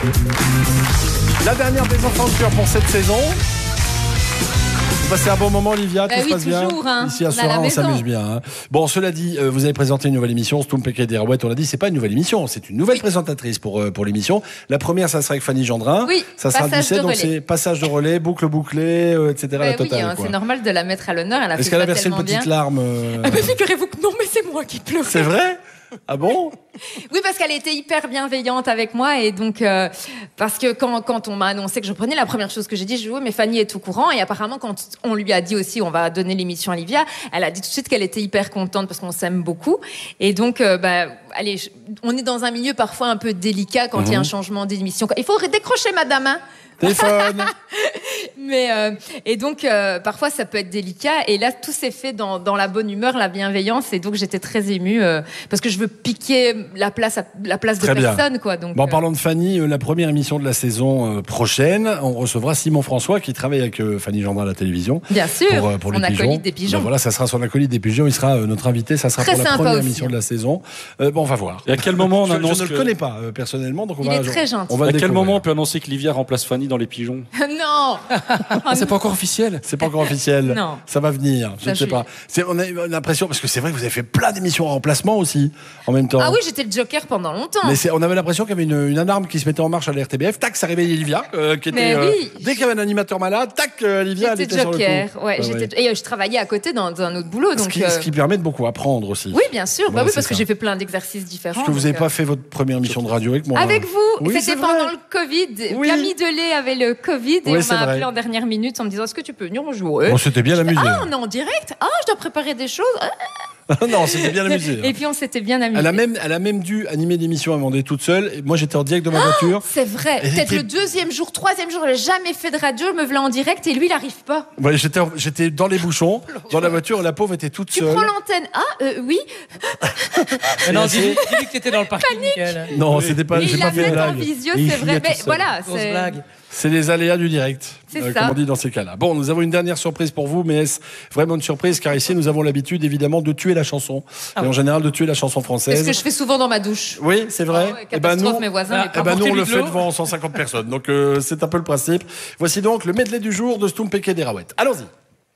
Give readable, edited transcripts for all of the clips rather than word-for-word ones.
La dernière des enfants de cœur pour cette saison. Vous passez un bon moment, Olivia, tout se passe bien. Toujours, hein. Ici à Sera, on s'amuse bien. Hein. Bon, cela dit, vous avez présenté une nouvelle émission, Stoum, Péké et Derouet. On l'a dit, c'est pas une nouvelle émission, c'est une nouvelle présentatrice pour l'émission. La première, ça sera avec Fanny Gendrin. Oui, ça sera le 17, donc c'est passage de relais, boucle bouclée, etc. La totale, oui, c'est normal de la mettre à l'honneur. Est-ce qu'elle a versé une petite larme figurez-vous que non, mais c'est moi qui pleure. C'est vrai? Ah bon? Oui, parce qu'elle était hyper bienveillante avec moi et donc parce que quand on m'a annoncé que je prenais, la première chose que j'ai dit, oui, mais Fanny est au courant et apparemment quand on lui a dit aussi on va donner l'émission à Olivia, elle a dit tout de suite qu'elle était hyper contente parce qu'on s'aime beaucoup et donc allez, on est dans un milieu parfois un peu délicat quand il y a un changement d'émission. Il faut décrocher, madame. Hein. Téléphone. Mais et donc parfois ça peut être délicat et là tout s'est fait dans la bonne humeur, la bienveillance et donc j'étais très émue parce que je veux piquer la place de personne quoi. Donc bon, parlons de Fanny, la première émission de la saison prochaine, on recevra Simon François qui travaille avec Fanny Gendrin à la télévision. Bien sûr. Pour son les pigeons. acolyte des pigeons. Ben voilà, ça sera son acolyte des pigeons, il sera notre invité, ça sera très pour la première aussi, émission de la saison. Bon, on va voir. Et à quel moment on annonce je ne le connais pas personnellement, donc il est très gentil. À quel moment on peut annoncer que Livia remplace Fanny dans les pigeons? Non. C'est pas encore officiel. C'est pas encore officiel. Non. Ça va venir. Je ne sais pas. On a l'impression parce que c'est vrai que vous avez fait plein d'émissions en remplacement aussi en même temps. Ah oui, j'étais le Joker pendant longtemps. Mais on avait l'impression qu'il y avait une alarme qui se mettait en marche à la RTBF. Tac, ça réveillait Olivia, qui était. Oui. Dès qu'il y avait un animateur malade, tac, Olivia elle était Joker. Sur le coup. Ouais, et je travaillais à côté dans un autre boulot. Donc, ce qui permet de beaucoup apprendre aussi. Oui, bien sûr. Voilà, oui, parce que j'ai fait plein d'exercices différents. Parce que vous n'avez pas fait votre première émission de radio avec moi. Avec vous. Oui, c'était pendant le Covid. Oui. Camille Delay avait le Covid et Oui, on m'a appelé en dernière minute en me disant est-ce que tu peux venir jouer? On s'était bien amusé. Ah, on est en direct. Ah, je dois préparer des choses. Non, c'était bien amusé. Et puis on s'était bien amusé. Elle a même dû animer l'émission avant d'être toute seule. Et moi, j'étais en direct de ma voiture. C'est vrai. Peut-être le deuxième jour, troisième jour, elle n'a jamais fait de radio. Je me voilà en direct et lui, il n'arrive pas. Ouais, j'étais dans les bouchons, dans la voiture. Et la pauvre était toute seule. Tu prends l'antenne. Ah, oui. Non, dis-lui que t'étais dans le parking. Non, c'était pas. J'ai pas fait de en blague. visio, c'est vrai. Mais voilà, Grosse blague. C'est les aléas du direct, C'est ça. comme on dit dans ces cas-là. Bon, nous avons une dernière surprise pour vous, mais est-ce vraiment une surprise? Car ici, nous avons l'habitude, évidemment, de tuer la chanson. Et en général, de tuer la chanson française. C'est ce que je fais souvent dans ma douche. Oui, c'est vrai. Oh, ouais, catastrophe, mes voisins. Nous, on le fait devant 150 personnes. Donc, c'est un peu le principe. Voici donc le medley du jour de Stoum, Péké et Derouet. Allons-y.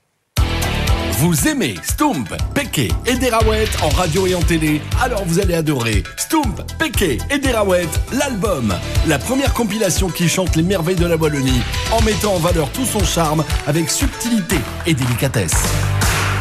Vous aimez Stoump, Péké et Derouet en radio et en télé? Alors vous allez adorer Stoump, Péké et Derouet, l'album. La première compilation qui chante les merveilles de la Wallonie en mettant en valeur tout son charme avec subtilité et délicatesse.